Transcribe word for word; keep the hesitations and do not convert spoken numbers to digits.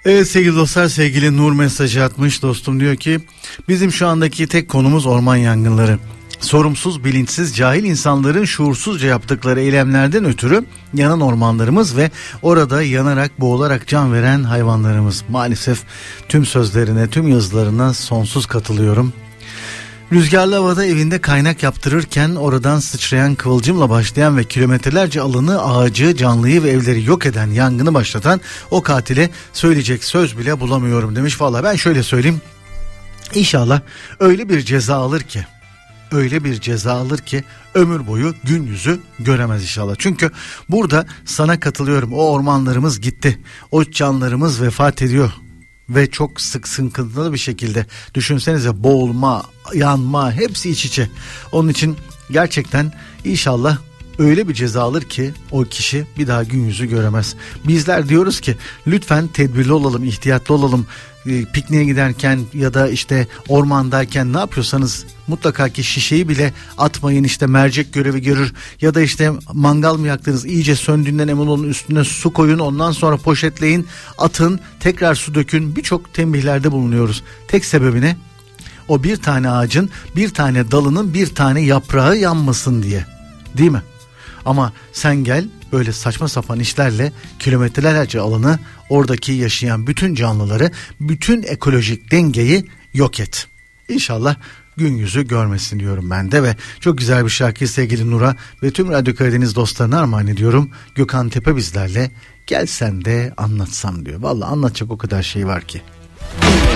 Evet sevgili dostlar, sevgili Nur mesajı atmış. Dostum diyor ki bizim şu andaki tek konumuz orman yangınları. Sorumsuz, bilinçsiz, cahil insanların şuursuzca yaptıkları eylemlerden ötürü yanan ormanlarımız ve orada yanarak, boğularak can veren hayvanlarımız. Maalesef tüm sözlerine, tüm yazılarına sonsuz katılıyorum. Rüzgarlı havada evinde kaynak yaptırırken oradan sıçrayan kıvılcımla başlayan ve kilometrelerce alanı, ağacı, canlıyı ve evleri yok eden yangını başlatan o katile söyleyecek söz bile bulamıyorum demiş. Vallahi ben şöyle söyleyeyim, İnşallah öyle bir ceza alır ki öyle bir ceza alır ki ömür boyu gün yüzü göremez inşallah. Çünkü burada sana katılıyorum, o ormanlarımız gitti, o canlarımız vefat ediyor ve çok sık sıkıntılı bir şekilde, düşünsenize, boğulma, yanma hepsi iç içe. Onun için gerçekten inşallah öyle bir ceza alır ki o kişi bir daha gün yüzü göremez. Bizler diyoruz ki lütfen tedbirli olalım, ihtiyatlı olalım. E, pikniğe giderken ya da işte ormandayken ne yapıyorsanız mutlaka ki şişeyi bile atmayın, işte mercek görevi görür. Ya da işte mangal mı yaktınız, iyice söndüğünden emin olun, üstüne su koyun, ondan sonra poşetleyin, atın, tekrar su dökün. Birçok tembihlerde bulunuyoruz. Tek sebebi ne? O bir tane ağacın, bir tane dalının, bir tane yaprağı yanmasın diye, değil mi? Ama sen gel böyle saçma sapan işlerle kilometrelerce alanı, oradaki yaşayan bütün canlıları, bütün ekolojik dengeyi yok et. İnşallah gün yüzü görmesin diyorum ben de ve çok güzel bir şarkı sevgili Nur'a ve tüm Radyo Karadeniz dostlarına armağan ediyorum. Gökhan Tepe bizlerle, gel sen de anlatsam diyor. Vallahi anlatacak o kadar şey var ki.